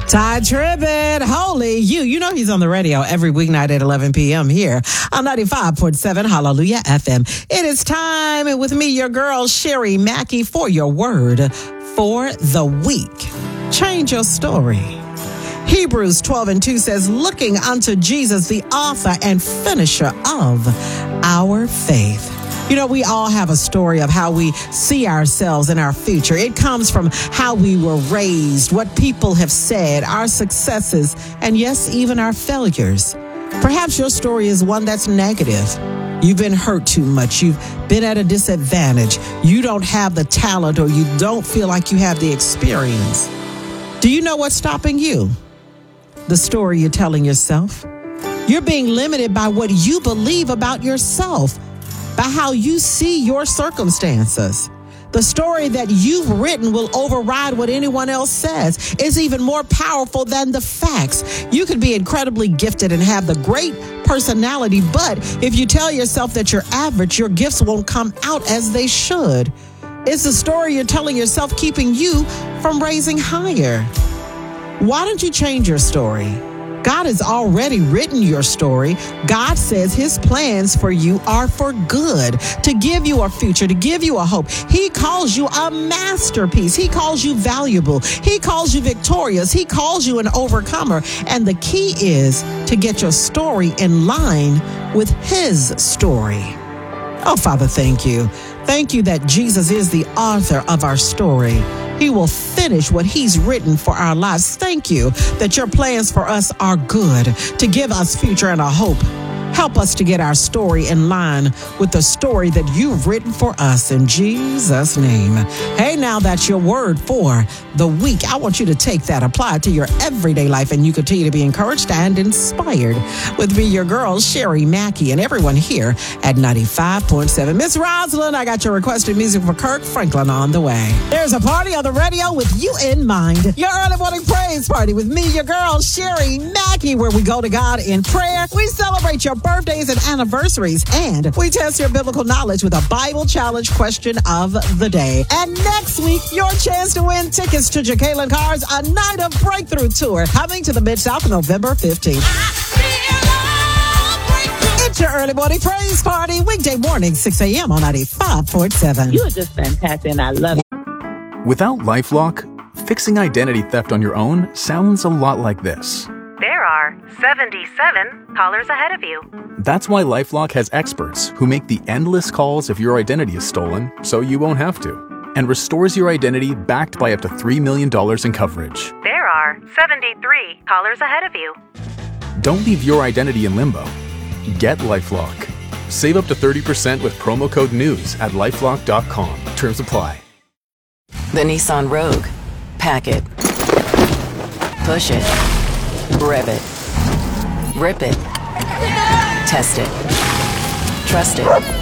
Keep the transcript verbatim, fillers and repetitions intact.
Ty Tribbett, holy you. You know he's on the radio every weeknight at eleven p.m. here on ninety-five point seven Hallelujah F M. It is time with me, your girl, Sherry Mackey, for your word for the week. Change your story. Hebrews twelve and two says, looking unto Jesus, the author and finisher of our faith. You know, we all have a story of how we see ourselves in our future. It comes from how we were raised, what people have said, our successes, and yes, even our failures. Perhaps your story is one that's negative. You've been hurt too much. You've been at a disadvantage. You don't have the talent, or you don't feel like you have the experience. Do you know what's stopping you? The story you're telling yourself. You're being limited by what you believe about yourself, by how you see your circumstances. The story that you've written will override what anyone else says. It's even more powerful than the facts. You could be incredibly gifted and have the great personality, but if you tell yourself that you're average, your gifts won't come out as they should. It's the story you're telling yourself keeping you from raising higher. Why don't you change your story? God has already written your story. God says his plans for you are for good, to give you a future, to give you a hope. He calls you a masterpiece. He calls you valuable. He calls you victorious. He calls you an overcomer. And the key is to get your story in line with his story. Oh, Father, thank you. Thank you that Jesus is the author of our story. He will finish what he's written for our lives. Thank you that your plans for us are good, to give us future and a hope. Help us to get our story in line with the story that you've written for us in Jesus' name. Hey, now that's your word for the week. I want you to take that, apply it to your everyday life, and you continue to be encouraged and inspired with me, your girl, Sherry Mackey, and everyone here at ninety-five point seven. Miss Rosalind, I got your requested music for Kirk Franklin on the way. There's a party on the radio with you in mind. Your early morning praise party with me, your girl, Sherry Mackey, where we go to God in prayer. We celebrate your birthdays and anniversaries, and we test your biblical knowledge with a Bible challenge question of the day. And next week, your chance to win tickets to Jacqueline Carr's A Night of Breakthrough tour, coming to the Mid-South on November fifteenth. It's your early morning praise party, weekday morning, six a.m. on ninety-five point seven. You are just fantastic, and I love it. Without LifeLock, fixing identity theft on your own sounds a lot like this. There are seventy-seven callers ahead of you. That's why LifeLock has experts who make the endless calls if your identity is stolen, so you won't have to, and restores your identity backed by up to three million dollars in coverage. There are seventy-three callers ahead of you. Don't leave your identity in limbo. Get LifeLock. Save up to thirty percent with promo code NEWS at lifelock dot com. Terms apply. The Nissan Rogue. Pack it. Push it. Rev it. Rip it. Test it. Trust it.